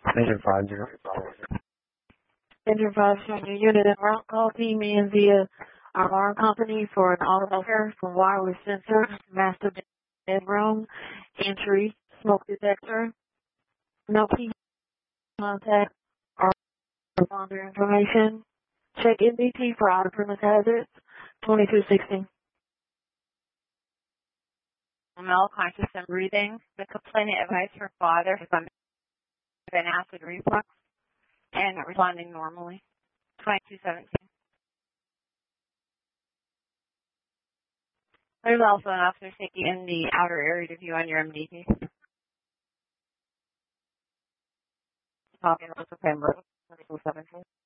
Engine 50. Engine 5 showing your unit en route. Call team in via our alarm company for an audible repair for wireless sensor, master bedroom, entry, smoke detector, no key contact, or responder information. Check NBT for out-of-premise hazards, 2260. Mel, conscious and breathing. The complainant advice her father has been acid reflux and responding normally. 2217. There's also an officer taking in the outer area to view on your MDT. Talking with the Pembroke, 2217.